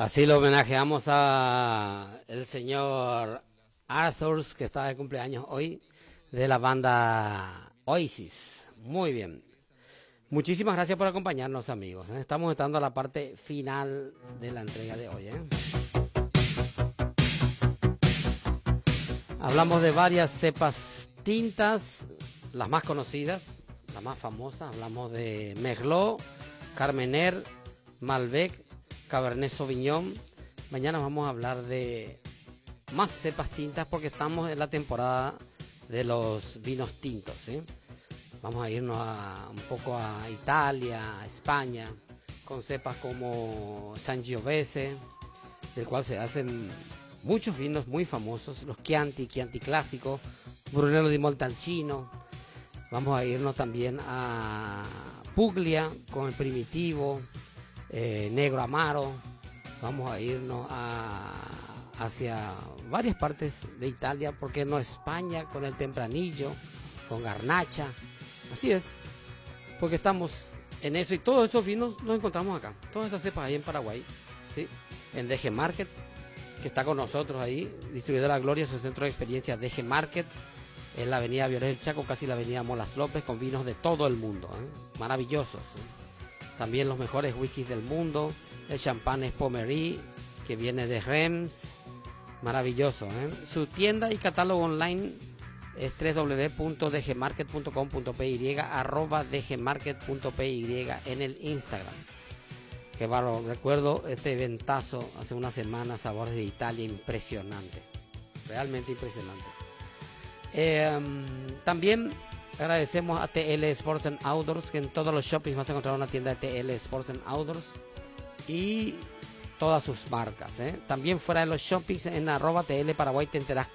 Así lo homenajeamos a el señor Arthur, que está de cumpleaños hoy, de la banda Oasis. Muy bien. Muchísimas gracias por acompañarnos, amigos. Estamos entrando a la parte final de la entrega de hoy. Hablamos de varias cepas tintas, las más conocidas, las más famosas. Hablamos de Merlot, Carmener, Malbec, Cabernet Sauvignon. Mañana vamos a hablar de más cepas tintas porque estamos en la temporada de los vinos tintos, ¿sí? Vamos a irnos un poco a Italia, a España, con cepas como Sangiovese, del cual se hacen muchos vinos muy famosos, los Chianti clásicos, Brunello di Montalcino. Vamos a irnos también a Puglia con el Primitivo, Negro Amaro. Vamos a irnos hacia varias partes de Italia, porque no España, con el Tempranillo, con Garnacha. Así es, porque estamos en eso y todos esos vinos los encontramos acá. Todas esas cepas ahí en Paraguay, ¿sí? En DG Market, que está con nosotros ahí, Distribuidora Gloria, su centro de experiencia DG Market, en la avenida Violet del Chaco, casi la avenida Molas López, con vinos de todo el mundo, maravillosos. También los mejores whiskies del mundo, el champán Pommery, que viene de Reims, maravilloso. Su tienda y catálogo online es www.dgmarket.com.py, @dgmarket.py en el Instagram. Que bárbaro, recuerdo este eventazo hace una semana, Sabores de Italia, impresionante, realmente impresionante. También agradecemos a TL Sports and Outdoors, que en todos los shoppings vas a encontrar una tienda de TL Sports and Outdoors y todas sus marcas. También fuera de los shoppings, en @TL Paraguay te enterás